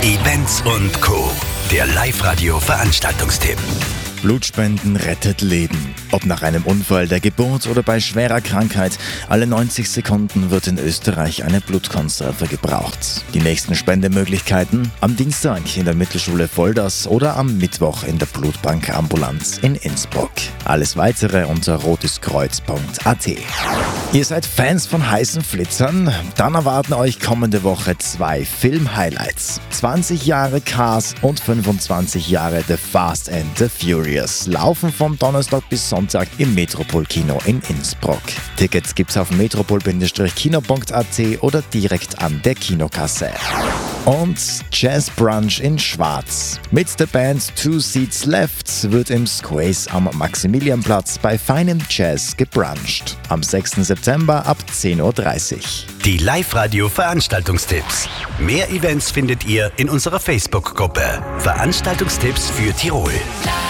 Events und Co. Der Live-Radio-Veranstaltungstipp. Blutspenden rettet Leben. Ob nach einem Unfall, der Geburt oder bei schwerer Krankheit, alle 90 Sekunden wird in Österreich eine Blutkonserve gebraucht. Die nächsten Spendemöglichkeiten am Dienstag in der Mittelschule Volders oder am Mittwoch in der Blutbank Ambulanz in Innsbruck. Alles Weitere unter roteskreuz.at. Ihr seid Fans von heißen Flitzern? Dann erwarten euch kommende Woche 2 Film-Highlights. 20 Jahre Cars und 25 Jahre The Fast and the Furious laufen vom Donnerstag bis Sonntag im Metropol-Kino in Innsbruck. Tickets gibt's auf metropol-kino.at oder direkt an der Kinokasse. Und Jazz Brunch in Schwarz. Mit der Band Two Seats Left wird im Squays am Maximilianplatz bei feinem Jazz gebruncht. Am 6. September ab 10.30 Uhr. Die Live-Radio-Veranstaltungstipps. Mehr Events findet ihr in unserer Facebook-Gruppe. Veranstaltungstipps für Tirol.